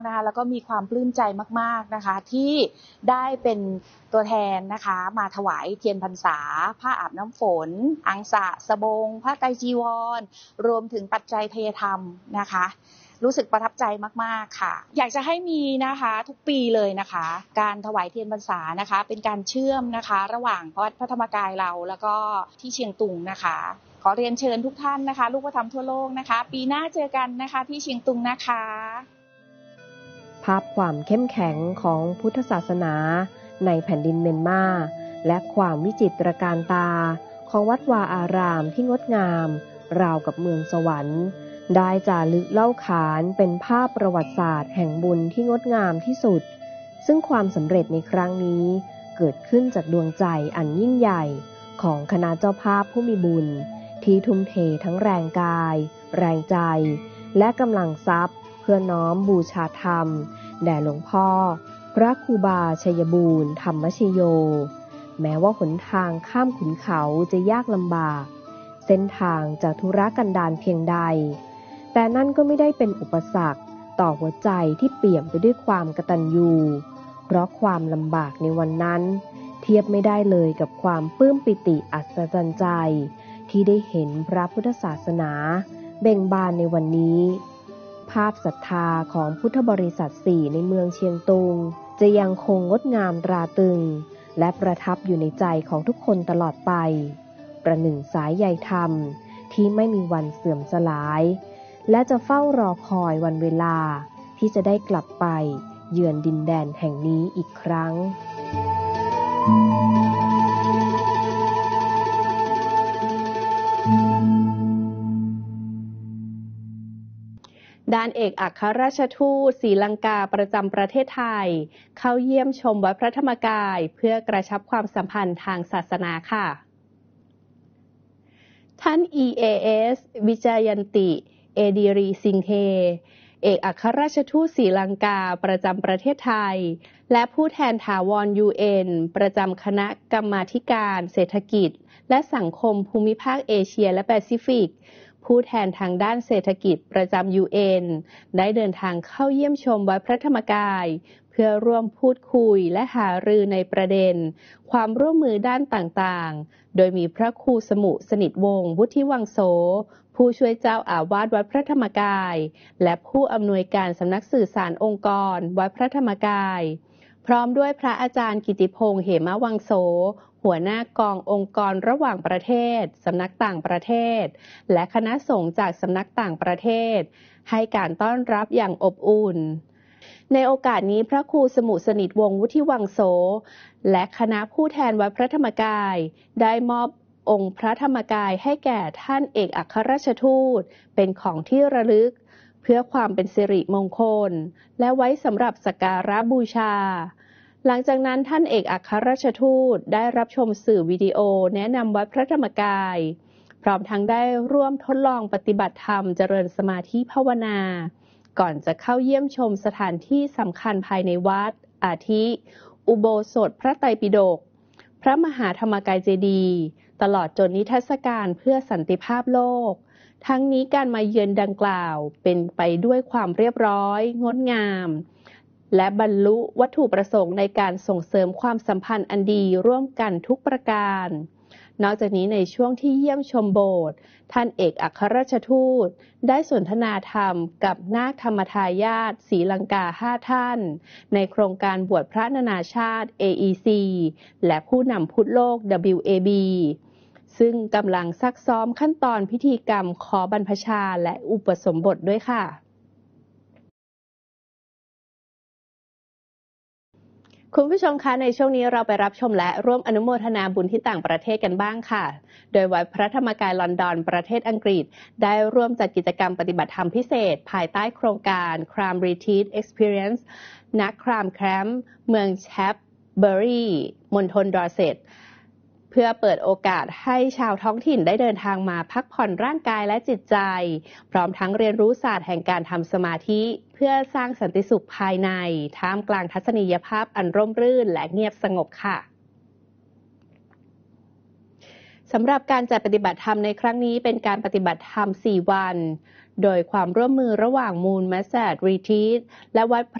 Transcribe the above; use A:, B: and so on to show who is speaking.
A: นะคะแล้วก็มีความปลื้มใจมากๆนะคะที่ได้เป็นตัวแทนนะคะมาถวายเทียนพรรษาผ้าอาบน้ำฝนอังสะสบงผ้าไตรจีวรรวมถึงปัจจัยทายธรรมนะคะรู้สึกประทับใจมากๆค่ะอยากจะให้มีนะคะทุกปีเลยนะคะการถวายเทียนพรรษานะคะเป็นการเชื่อมนะคะระหว่างวัดพระธรรมกายเราแล้วก็ที่เชียงตุงนะคะขอเรียนเชิญทุกท่านนะคะลูกพระธรรมทั่วโลกนะคะปีหน้าเจอกันนะคะที่เชียงตุงนะคะ
B: ภาพความเข้มแข็งของพุทธศาสนาในแผ่นดินเมียนมาและความวิจิตรการตาของวัดวาอารามที่งดงามราวกับเมืองสวรรค์ได้จารึกเล่าขานเป็นภาพประวัติศาสตร์แห่งบุญที่งดงามที่สุดซึ่งความสำเร็จในครั้งนี้เกิดขึ้นจากดวงใจอันยิ่งใหญ่ของคณะเจ้าภาพผู้มีบุญที่ทุ่มเททั้งแรงกายแรงใจและกำลังทรัพย์เพื่อน้อมบูชาธรรมแด่หลวงพ่อพระครูบาชัยบูรณ์ธรรมชโยแม้ว่าหนทางข้ามขุนเขาจะยากลำบากเส้นทางจะทุรกันดารเพียงใดแต่นั่นก็ไม่ได้เป็นอุปสรรคต่อหัวใจที่เปี่ยมไปด้วยความกตัญญูเพราะความลำบากในวันนั้นเทียบไม่ได้เลยกับความปลื้มปิติอัศจรรย์ใจที่ได้เห็นพระพุทธศาสนาเบ่งบานในวันนี้ภาพศรัทธาของพุทธบริษัท4ในเมืองเชียงตุงจะยังคงงดงามตราตรึงและประทับอยู่ในใจของทุกคนตลอดไปประหนึ่งสายใยธรรมที่ไม่มีวันเสื่อมสลายและจะเฝ้ารอคอยวันเวลาที่จะได้กลับไปเยือนดินแดนแห่งนี้อีกครั้ง
C: ด้านเอกอัครราชทูตศรีลังกาประจำประเทศไทยเข้าเยี่ยมชมวัดพระธรรมกายเพื่อกระชับความสัมพันธ์ทางศาสนาค่ะท่าน EAS วิจายันติเอดิรีสิงเฮเอกอัครราชทูตศรีลังกาประจำประเทศไทยและผู้แทนถาวร UN ประจำคณะกรรมาธิการเศรษฐกิจและสังคมภูมิภาคเอเชียและแปซิฟิกผู้แทนทางด้านเศรษฐกิจประจำ UN ได้เดินทางเข้าเยี่ยมชมวัดพระธรรมกายเพื่อร่วมพูดคุยและหารือในประเด็นความร่วมมือด้านต่างๆโดยมีพระครูสมุสนิทวงศ์วุฒิวังโสผู้ช่วยเจ้าอาวาสวัดพระธรรมกายและผู้อำนวยการสำนักสื่อสารองค์กรวัดพระธรรมกายพร้อมด้วยพระอาจารย์กิติพงษ์เหมวังโสหัวหน้ากององค์กรระหว่างประเทศสำนักต่างประเทศและคณะสงฆ์จากสำนักต่างประเทศให้การต้อนรับอย่างอบอุ่นในโอกาสนี้พระครูสมุสนิทวงศ์วุฒิวังโสและคณะผู้แทนวัดพระธรรมกายได้มอบองค์พระธรรมกายให้แก่ท่านเอกอัครราชทูตเป็นของที่ระลึกเพื่อความเป็นสิริมงคลและไว้สำหรับสักการะบูชาหลังจากนั้นท่านเอกอัครราชทูตได้รับชมสื่อวิดีโอแนะนำวัดพระธรรมกายพร้อมทั้งได้ร่วมทดลองปฏิบัติธรรมเจริญสมาธิภาวนาก่อนจะเข้าเยี่ยมชมสถานที่สำคัญภายในวัดอาทิอุโบสถพระไตรปิฎกพระมหาธรรมกายเจดีย์ตลอดจนนิทรรศการเพื่อสันติภาพโลกทั้งนี้การมาเยือนดังกล่าวเป็นไปด้วยความเรียบร้อยงดงามและบรรลุวัตถุประสงค์ในการส่งเสริมความสัมพันธ์อันดีร่วมกันทุกประการนอกจากนี้ในช่วงที่เยี่ยมชมโบสถ์ท่านเอกอัครราชทูตได้สนทนาธรรมกับนาคธรรมทายาทศรีลังกา5ท่านในโครงการบวชพระนานาชาติ AEC และผู้นำพุทธโลก WAB ซึ่งกำลังซักซ้อมขั้นตอนพิธีกรรมขอบรรพชาและอุปสมบทด้วยค่ะคุณผู้ชมคะในช่วงนี้เราไปรับชมและร่วมอนุโมทนาบุญที่ต่างประเทศกันบ้างค่ะโดยวัดพระธรรมกายลอนดอนประเทศอังกฤษได้ร่วมจัดกิจกรรมปฏิบัติธรรมพิเศษภายใต้โครงการ Cram Retreat Experience ณ Cram Camp เมืองแชปเบอรีมณฑลดอร์เซตเพื่อเปิดโอกาสให้ชาวท้องถิ่นได้เดินทางมาพักผ่อนร่างกายและจิตใจพร้อมทั้งเรียนรู้ศาสตร์แห่งการทำสมาธิเพื่อสร้างสันติสุขภายในท่ามกลางทัศนียภาพอันร่มรื่นและเงียบสงบค่ะสำหรับการจัดปฏิบัติธรรมในครั้งนี้เป็นการปฏิบัติธรรม4วันโดยความร่วมมือระหว่าง Moon Massage Retreat และวัด